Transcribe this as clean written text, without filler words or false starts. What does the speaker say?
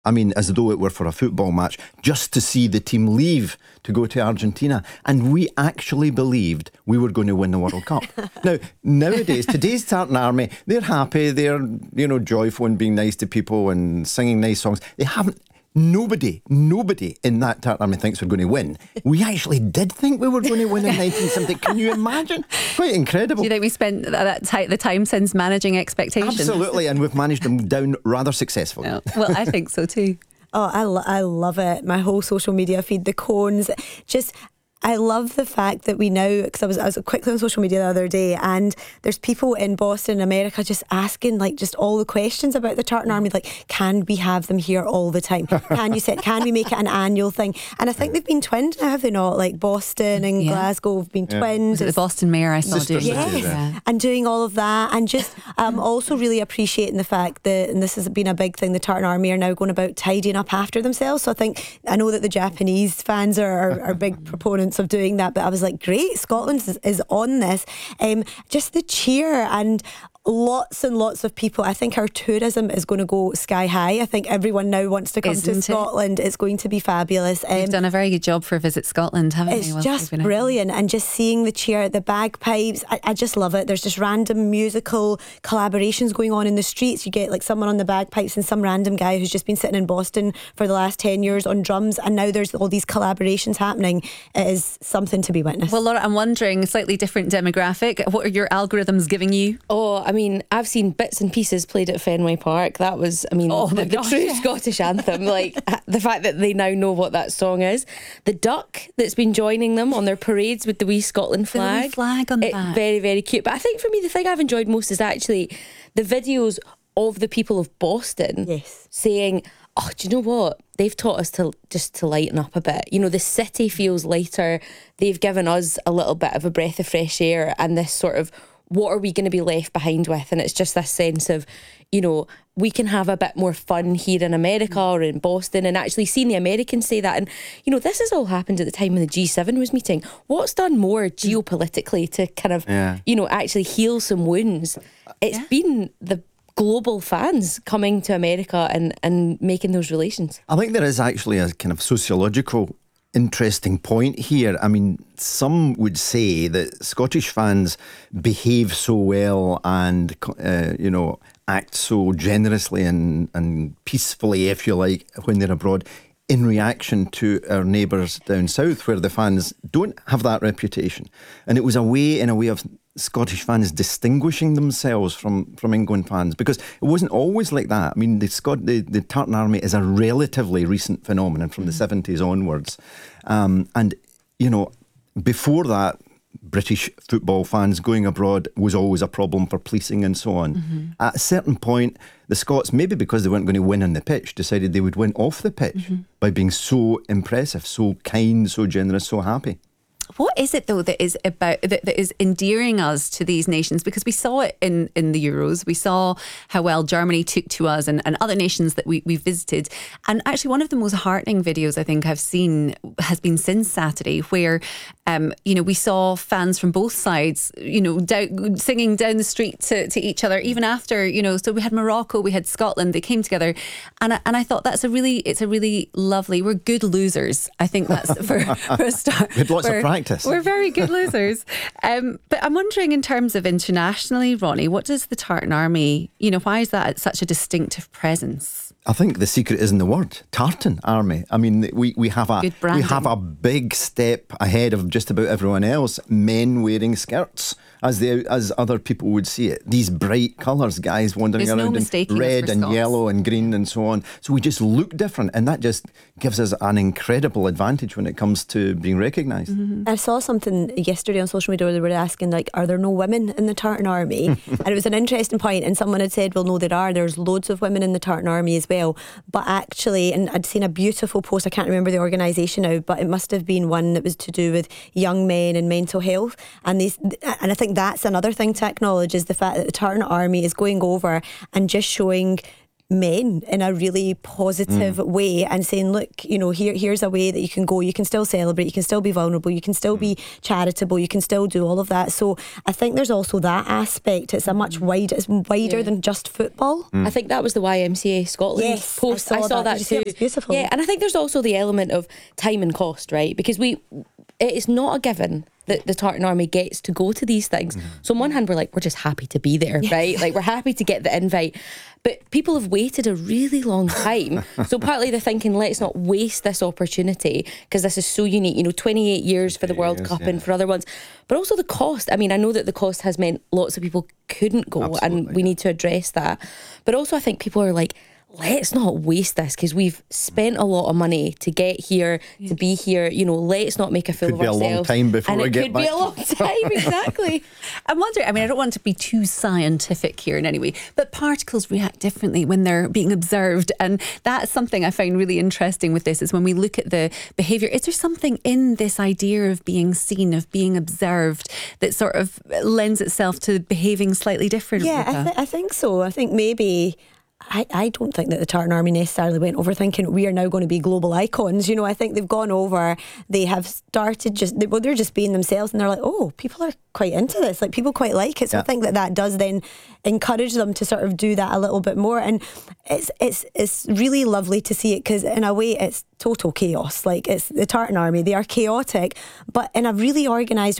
I mean, as though it were for a football match, just to see the team leave to go to Argentina. And we actually believed we were going to win the World Cup. Now, nowadays, today's Tartan Army, they're happy, they're, joyful and being nice to people and singing nice songs. They haven't. Nobody in that Tartan Army thinks we're going to win. We actually did think we were going to win in 1970. Can you imagine? Quite incredible. Do you think we spent the time since managing expectations? Absolutely, and we've managed them down rather successfully. Oh, well, I think so too. Oh, I love it. My whole social media feed, the cones, I love the fact that we now, because I was quickly on social media the other day, and there's people in Boston, America, just asking just all the questions about the Tartan Army, can we have them here all the time? Can we make it an annual thing? And I think they've been twinned now, have they not? Like Boston and Glasgow have been twinned. Was it the Boston Mayor I saw doing that? And doing all of that, and just also really appreciating the fact that, and this has been a big thing, the Tartan Army are now going about tidying up after themselves. So I know that the Japanese fans are big proponents of doing that, but I was like, great, Scotland is on this. Just the cheer and lots and lots of people. I think our tourism is going to go sky high. I think everyone now wants to come to Scotland. It's going to be fabulous. You've done a very good job for Visit Scotland, haven't you? It's just brilliant. And just seeing the cheer, the bagpipes, I just love it. There's just random musical collaborations going on in the streets. You get someone on the bagpipes and some random guy who's just been sitting in Boston for the last 10 years on drums, and now there's all these collaborations happening. It is something to be witnessed. Well, Laura, I'm wondering, slightly different demographic, what are your algorithms giving you? Oh, I mean, I've seen bits and pieces played at Fenway Park. That was, the true Scottish anthem. The fact that they now know what that song is. The duck that's been joining them on their parades with the wee Scotland flag. The wee flag on the back. Very, very cute. But I think for me, the thing I've enjoyed most is actually the videos of the people of Boston saying, oh, do you know what? They've taught us to lighten up a bit. The city feels lighter. They've given us a little bit of a breath of fresh air, and this sort of, what are we going to be left behind with? And it's just this sense of, we can have a bit more fun here in America or in Boston, and actually seeing the Americans say that. And, this has all happened at the time when the G7 was meeting. What's done more geopolitically to kind of, actually heal some wounds? It's been the global fans coming to America and making those relations. I think there is actually a kind of sociological interesting point here. I mean, some would say that Scottish fans behave so well and, act so generously and peacefully, if you like, when they're abroad, in reaction to our neighbours down south, where the fans don't have that reputation. And it was a way of Scottish fans distinguishing themselves from England fans, because it wasn't always like that. I mean, the Tartan Army is a relatively recent phenomenon from the 70s onwards. And, before that, British football fans going abroad was always a problem for policing and so on. Mm-hmm. At a certain point, the Scots, maybe because they weren't going to win on the pitch, decided they would win off the pitch by being so impressive, so kind, so generous, so happy. What is it though that is endearing us to these nations? Because we saw it in the Euros. We saw how well Germany took to us and other nations that we visited. And actually one of the most heartening videos I think I've seen has been since Saturday, where we saw fans from both sides, singing down the street to each other, even after, so we had Morocco, we had Scotland, they came together. And I thought it's a really lovely, we're good losers. I think that's for a start. With lots of practice. We're very good losers. But I'm wondering, in terms of internationally, Ronnie, what does the Tartan Army, why is that such a distinctive presence? I think the secret is in the word, Tartan Army. I mean, we have a big step ahead of just about everyone else. Men wearing skirts, as other people would see it. These bright colours, guys wandering around in red and yellow and green and so on. So we just look different, and that just gives us an incredible advantage when it comes to being recognised. Mm-hmm. I saw something yesterday on social media where they were asking, are there no women in the Tartan Army? And it was an interesting point, and someone had said, well, no, there are. There's loads of women in the Tartan Army as well. But actually, and I'd seen a beautiful post, I can't remember the organisation now, but it must have been one that was to do with young men and mental health. And I think that's another thing to acknowledge, is the fact that the Tartan Army is going over and just showing men in a really positive way, and saying, look, you know, here's a way that you can go, you can still celebrate, you can still be vulnerable, you can still be charitable, you can still do all of that. So I think there's also that aspect. It's it's wider than just football. I think that was the YMCA Scotland post. I saw that too. It was beautiful. Yeah, and I think there's also the element of time and cost, right? Because it is not a given that the Tartan Army gets to go to these things. So on one hand, we're just happy to be there, right? Like, we're happy to get the invite. But people have waited a really long time. So partly they're thinking, let's not waste this opportunity because this is so unique. You know, 28 years for the World Cup and for other ones. But also the cost. I mean, I know that the cost has meant lots of people couldn't go, and we need to address that. But also I think people are like, let's not waste this because we've spent a lot of money to get here, to be here. You know, let's not make a fool of ourselves. Could be a long time before we get back. And it could be a long time, exactly. I wonder, I mean, I don't want to be too scientific here in any way, but particles react differently when they're being observed. And that's something I find really interesting with this, is when we look at the behaviour, is there something in this idea of being seen, of being observed, that sort of lends itself to behaving slightly differently? Yeah, I think so. I think maybe... I don't think that the Tartan Army necessarily went over thinking we are now going to be global icons. You know, I think they've gone over, they have started they're just being themselves, and they're like, oh, people are quite into this, like people quite like it. So I think that does then encourage them to sort of do that a little bit more. And it's really lovely to see it, because in a way it's total chaos. Like, it's the Tartan Army, they are chaotic, but in a really organised